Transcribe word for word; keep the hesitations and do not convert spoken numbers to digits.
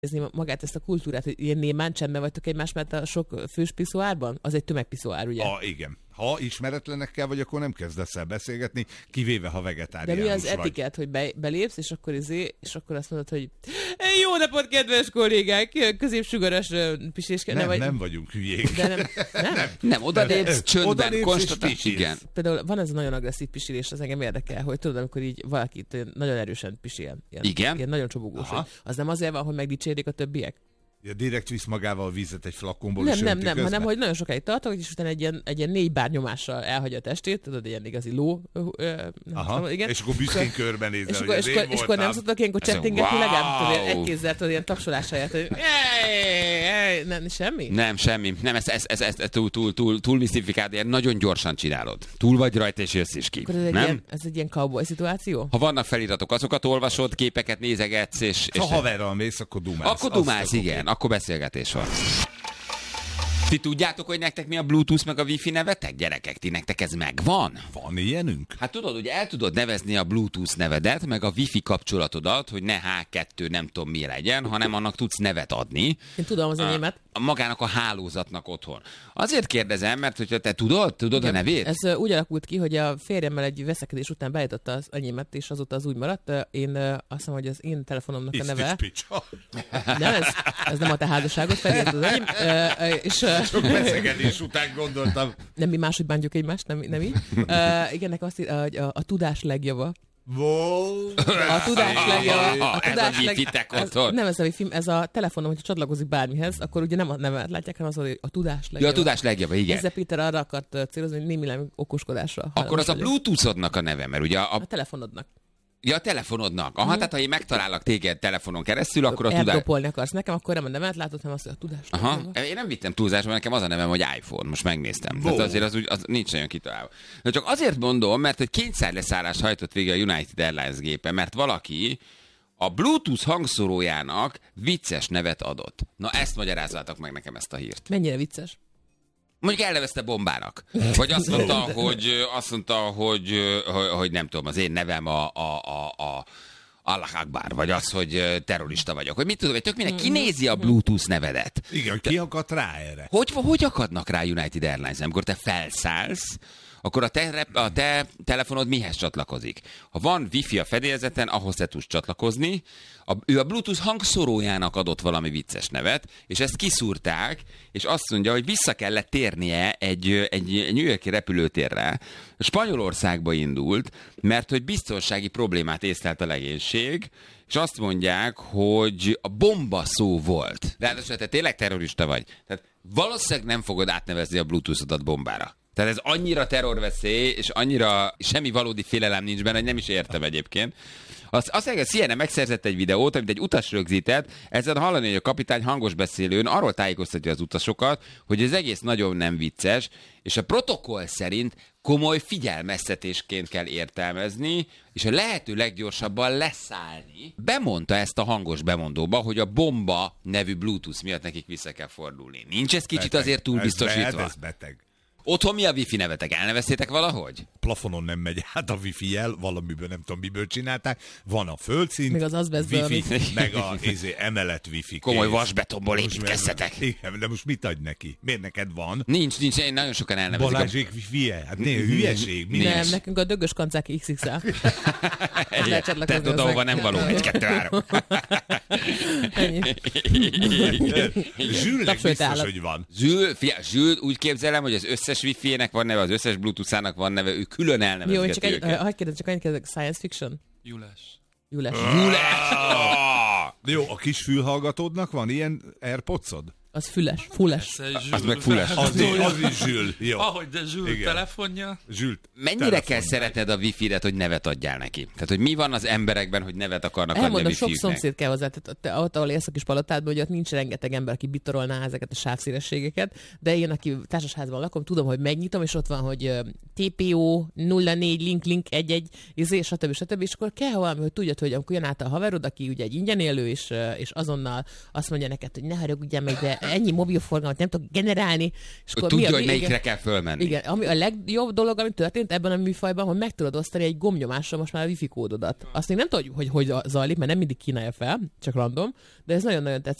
magát ezt a kultúrát, hogy ilyen némán csendben vagytok egymás mellett a sok fős piszoárban? Az egy tömegpiszoár, ugye? Ah, igen. Ha ismeretlenekkel vagy, akkor nem kezdesz el beszélgetni, kivéve ha vegetáriánus vagy. De mi az etikett, hogy be, belépsz, és akkor, izé, és akkor azt mondod, hogy jó napot, kedves kollégák, középsugaras pisés. Nem, vagy... nem vagyunk hülyék. De nem, nem. nem, nem oda lépsz, csöndben, konstatálsz. Igen. Például van ez a nagyon agresszív pisilés, az engem érdekel, hogy tudod, amikor így valakit nagyon erősen pisil. Ilyen, igen. Ilyen nagyon csobogós. Az nem azért van, hogy megdicsérik a többiek? Ja, direkt visz magával a vízet egy flakonból, nem, és nem, nem, közben. hanem hogy nagyon sokáig tartok, és utána egy ilyen, egy ilyen négy bár nyomással elhagyja a testét, tudod, ilyen igazi ló. Ö, Aha, tudom, igen. És akkor büszkén körbenézel, és hogy akkor, az és, én akkor, és akkor nem szoktak ilyenkor csettingetni, wow. legalább tudod, egy kézzel, tudod, ilyen tapsolásáját, hogy nem, semmi? Nem, semmi. Nem, ez, ez, ez, ez, ez túl, túl, túl, túl misztifikált, ilyen nagyon gyorsan csinálod. Túl vagy rajta, és jössz is ki. Akkor ez egy, nem? Ilyen, ez egy ilyen cowboy szituáció? Ha vannak feliratok, azokat olvasod, képeket nézegetsz, és... Ha és haverral mész, akkor dumálsz. Akkor dumálsz, igen. Okay. Akkor beszélgetés van. Ti tudjátok, hogy nektek mi a Bluetooth meg a Wi-Fi nevetek? Gyerekek, ti nektek ez megvan? Van ilyenünk? Hát tudod, hogy el tudod nevezni a Bluetooth nevedet, meg a Wi-Fi kapcsolatodat, hogy ne há kettő nem tudom mi legyen, hanem annak tudsz nevet adni. Én tudom az enyémet. A, magának a hálózatnak otthon. Azért kérdezem, mert hogyha te tudod, tudod igen, a nevét? Ez úgy alakult ki, hogy a férjemmel egy veszekedés után beállította az enyémet, és azóta az úgy maradt. Én azt hiszem, hogy az én telefonomnak a neve. Nem, ez, ez nem a te házasságot felírt az enyém. És sok veszekedés után gondoltam. Nem mi máshogy bántjuk egymást, nem, nem így. Uh, igen, nekem azt ír, hogy a, a tudás legjava. Wow. A tudás legjava. A tudás ez leg... a ez, nem ez a film, ez a telefonom, hogyha csatlakozik bármihez, akkor ugye nem a nevet látják, hanem az, hogy a tudás legjava. Ja, a tudás legjava, igen. Ezzel Péter arra akart célozni, hogy némileg okoskodásra. Akkor az a Bluetooth-odnak a neve, mert ugye a... A telefonodnak. Ja, a telefonodnak. Aha, hmm. tehát ha én megtalállak téged telefonon keresztül, akkor a tudás... Elkopolni akarsz nekem, akkor nem a nevet látod, hanem azt, hogy a tudás. Aha, legyen. Én nem vittem túlzásba, nekem az a nevem, hogy iPhone, most megnéztem. Wow. Tehát azért az, úgy, az nincs nagyon kitalálva. De csak azért mondom, mert hogy kényszerleszállást hajtott végig a United Airlines gépe, mert valaki a Bluetooth hangszórójának vicces nevet adott. Na ezt magyarázzátok meg nekem ezt a hírt. Mennyire vicces? Mondjuk elnevezte bombának. Vagy azt mondta, hogy, azt mondta, hogy, hogy nem tudom, az én nevem a, a, a, a Allah Akbar, vagy az, hogy terrorista vagyok. Vagy mit tudom, hogy tök minden kinézi a Bluetooth nevedet. Igen, ki akadt rá erre? Hogy, hogy akadnak rá United Airlines? Amikor te felszállsz, akkor a te, a te telefonod mihez csatlakozik? Ha van Wi-Fi a fedélzeten, ahhoz te tudsz csatlakozni. A, ő a Bluetooth hangszórójának adott valami vicces nevet, és ezt kiszúrták, és azt mondja, hogy vissza kellett térnie egy, egy New York-i repülőtérre. Spanyolországba indult, mert hogy biztonsági problémát észlelt a legénység, és azt mondják, hogy a bomba szó volt. Ráadásul te tényleg terrorista vagy. Tehát valószínűleg nem fogod átnevezni a Bluetooth-odat bombára. Tehát ez annyira terrorveszély, és annyira semmi valódi félelem nincs benne, hogy nem is értem egyébként. Azt, azt mondja, hogy a C N N megszerzett egy videót, amit egy utas rögzített, ezen hallani, hogy a kapitány hangos beszélőn arról tájékoztatja az utasokat, hogy az egész nagyon nem vicces, és a protokoll szerint komoly figyelmeztetésként kell értelmezni, és a lehető leggyorsabban leszállni. Bemondta ezt a hangos bemondóba, hogy a bomba nevű Bluetooth miatt nekik vissza kell fordulni. Nincs ez kicsit beteg. Azért túlbiztosítva? Ez, ez beteg. Otthon mi a Wi-Fi nevetek? Elneveztétek valahogy? Plafonon nem megy át a Wi-Fi jel, valamiből nem tudom miből csinálták. Van a földszint, meg az azbesztből, Wi-Fi, meg a izé, emelet Wi-Fi. Komoly vasbetonból építkeztetek. Igen, de most mit adj neki? Miért neked van? Nincs, nincs, én nagyon sokan elnevezik. Balázsék a... Wi-Fi-je? Hát né, hülyeség. Mi nem, nekünk a dögös kancák iksz iksz el. Te tudod, ahova nem való. Egy, kettő, három. Zsülnek biztos, hogy van. Zsül, fia, Zsül, úgy képzelem, hogy az összes Wi-Fi-nek van neve, az összes Bluetooth-ának van neve, ő külön elnevezgeti őket. Jó, csak egy, hagyj kérdez, csak annyit kérdezek, science fiction? Jules. Jules. Jules! Jó, a kis fülhallgatódnak van ilyen AirPods-od? Az füles, fulles. Az meg fulles. Az, az is Zsül. Jó. Ahogy de Zsül igen. Telefonja. Zsül Mennyire telefonja. Kell szereted a Wi-Fi-et, hogy nevet adjál neki? Tehát, hogy mi van az emberekben, hogy nevet akarnak adni a Wi-Fi-nek? Elmondom, sok szomszéd kell hozzá. Tehát ott, ahol élsz a kis palotádban, hogy ott nincs rengeteg ember, aki bitorolná ezeket a sávszélességeket, de én, aki társasházban lakom, tudom, hogy megnyitom, és ott van, hogy té pé ó nulla négy link link egy egy, izé, stb. stb. És akkor kell valami, hogy tudjad, hogy amikor jön át a haverod, aki ugye egy ingyen élő, és, és azonnal azt mondja neked, hogy ne haragudjál meg, de ennyi mobilforgalmat nem tudok generálni. És Hogy akkor tudja, mi a, hogy melyikre igen, kell fölmenni. igen, ami a legjobb dolog, ami történt ebben a műfajban, hogy meg tudod osztani egy gombnyomásra most már a wifi kódodat. Azt még nem tudjuk, hogy hogy zajlik, mert nem mindig kínálja fel, csak random, de ez nagyon-nagyon tetszik.